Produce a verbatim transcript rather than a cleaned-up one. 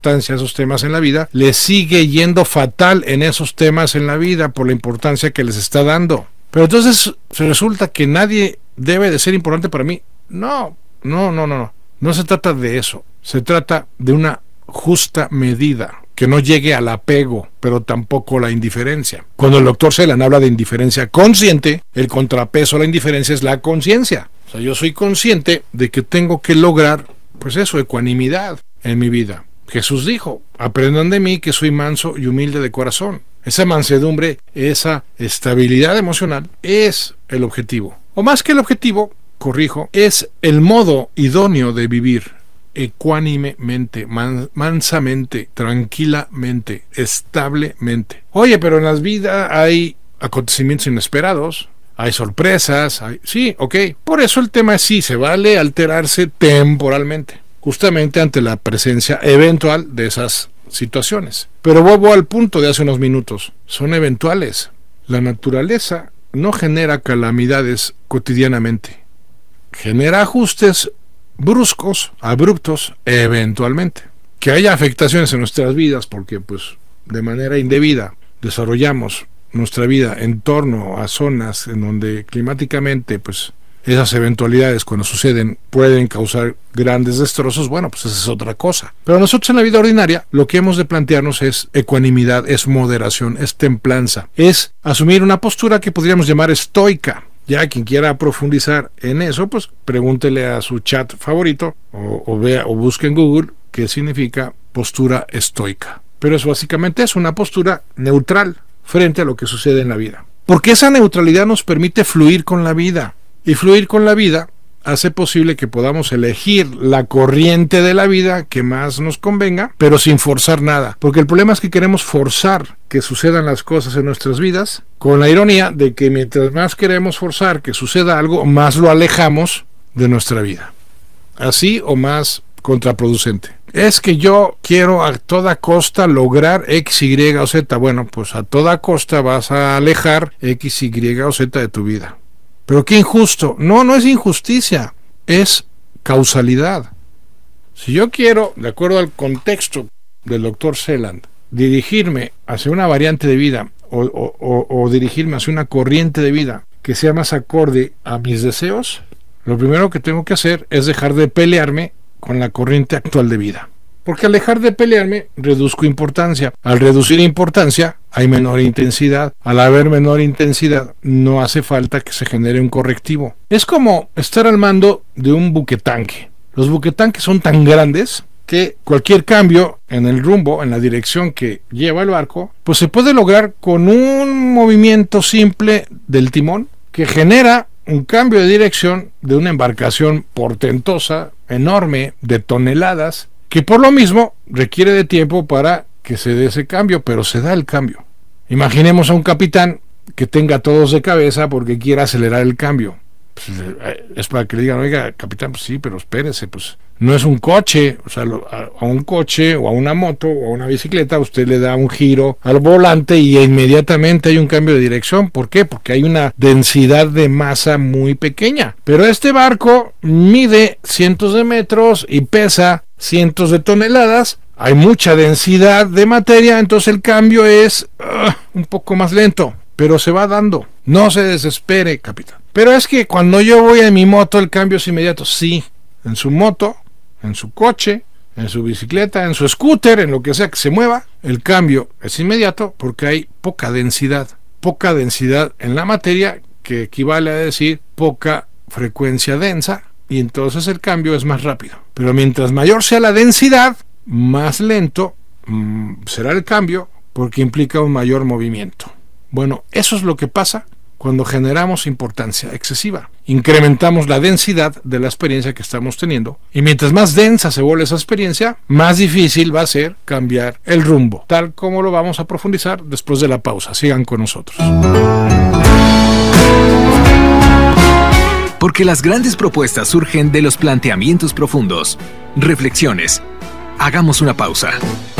importancia a esos temas en la vida, le sigue yendo fatal en esos temas en la vida por la importancia que les está dando. Pero entonces resulta que nadie debe de ser importante para mí. No, no, no, no, no. No se trata de eso. Se trata de una justa medida, que no llegue al apego, pero tampoco la indiferencia. Cuando el doctor Celan habla de indiferencia consciente, el contrapeso a la indiferencia es la conciencia. O sea, yo soy consciente de que tengo que lograr, pues eso, ecuanimidad en mi vida. Jesús dijo, aprendan de mí que soy manso y humilde de corazón. Esa mansedumbre, esa estabilidad emocional es el objetivo. O más que el objetivo, corrijo, es el modo idóneo de vivir ecuánimemente, man, mansamente, tranquilamente, establemente. Oye, pero en las vidas hay acontecimientos inesperados, hay sorpresas, hay... sí, ok. Por eso el tema es sí, se vale alterarse temporalmente, justamente ante la presencia eventual de esas situaciones. Pero vuelvo al punto de hace unos minutos, son eventuales. La naturaleza no genera calamidades cotidianamente, genera ajustes bruscos, abruptos, eventualmente. Que haya afectaciones en nuestras vidas porque pues de manera indebida desarrollamos nuestra vida en torno a zonas en donde climáticamente pues esas eventualidades cuando suceden pueden causar grandes destrozos, bueno, pues esa es otra cosa. Pero nosotros en la vida ordinaria lo que hemos de plantearnos es ecuanimidad, es moderación, es templanza, es asumir una postura que podríamos llamar estoica. Ya quien quiera profundizar en eso, pues pregúntele a su chat favorito o, o vea o busque en Google qué significa postura estoica. Pero es básicamente es una postura neutral frente a lo que sucede en la vida. Porque esa neutralidad nos permite fluir con la vida. Y fluir con la vida hace posible que podamos elegir la corriente de la vida que más nos convenga, pero sin forzar nada. Porque el problema es que queremos forzar que sucedan las cosas en nuestras vidas, con la ironía de que mientras más queremos forzar que suceda algo, más lo alejamos de nuestra vida. Así o más contraproducente. Es que yo quiero a toda costa lograr X, Y o Z. Bueno, pues a toda costa vas a alejar X, Y o Z de tu vida. Pero qué injusto. No, no es injusticia, es causalidad. Si yo quiero, de acuerdo al contexto del doctor Celan, dirigirme hacia una variante de vida o, o, o, o dirigirme hacia una corriente de vida que sea más acorde a mis deseos, lo primero que tengo que hacer es dejar de pelearme con la corriente actual de vida. Porque al dejar de pelearme, reduzco importancia. Al reducir importancia, hay menor intensidad. Al haber menor intensidad, no hace falta que se genere un correctivo. Es como estar al mando de un buquetanque. Los buquetanques son tan grandes que cualquier cambio en el rumbo, en la dirección que lleva el barco, pues se puede lograr con un movimiento simple del timón que genera un cambio de dirección de una embarcación portentosa, enorme, de toneladas, que por lo mismo requiere de tiempo para que se dé ese cambio, pero se da el cambio. Imaginemos a un capitán que tenga todos de cabeza porque quiera acelerar el cambio. Pues es para que le digan, oiga, capitán, pues sí, pero espérese, pues no es un coche, o sea, a un coche o a una moto o a una bicicleta usted le da un giro al volante y inmediatamente hay un cambio de dirección. ¿Por qué? Porque hay una densidad de masa muy pequeña. Pero este barco mide cientos de metros y pesa cientos de toneladas, hay mucha densidad de materia, entonces el cambio es uh, un poco más lento, pero se va dando. No se desespere, capitán. Pero es que cuando yo voy en mi moto el cambio es inmediato. Sí, en su moto, en su coche, en su bicicleta, en su scooter, en lo que sea que se mueva, el cambio es inmediato porque hay poca densidad. Poca densidad en la materia, que equivale a decir poca frecuencia densa, y entonces el cambio es más rápido. Pero mientras mayor sea la densidad, más lento mmm, será el cambio porque implica un mayor movimiento. Bueno, eso es lo que pasa cuando generamos importancia excesiva. Incrementamos la densidad de la experiencia que estamos teniendo y mientras más densa se vuelve esa experiencia, más difícil va a ser cambiar el rumbo, tal como lo vamos a profundizar después de la pausa. Sigan con nosotros. Porque las grandes propuestas surgen de los planteamientos profundos. Reflexiones. Hagamos una pausa.